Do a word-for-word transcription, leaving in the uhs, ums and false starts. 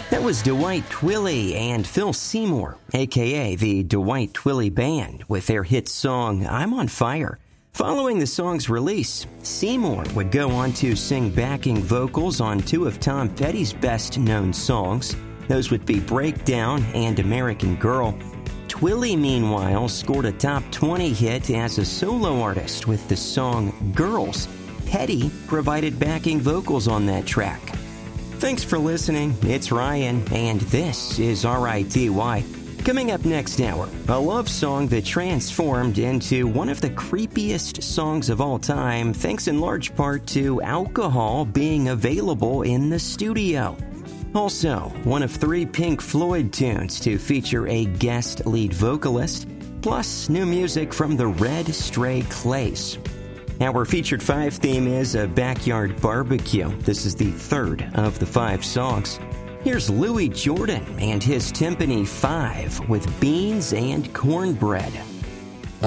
That was Dwight Twilley and Phil Seymour, a k a the Dwight Twilley Band, with their hit song, I'm on Fire. Following the song's release, Seymour would go on to sing backing vocals on two of Tom Petty's best-known songs. Those would be Breakdown and American Girl. Twilley, meanwhile, scored a top twenty hit as a solo artist with the song Girls. Petty provided backing vocals on that track. Thanks for listening. It's Ryan, and this is R I T Y. Coming up next hour, a love song that transformed into one of the creepiest songs of all time, thanks in large part to alcohol being available in the studio. Also, one of three Pink Floyd tunes to feature a guest lead vocalist, plus new music from the Red Stray Clays. Our featured five theme is a backyard barbecue. This is the third of the five songs. Here's Louis Jordan and his Timpani Five with Beans and Cornbread.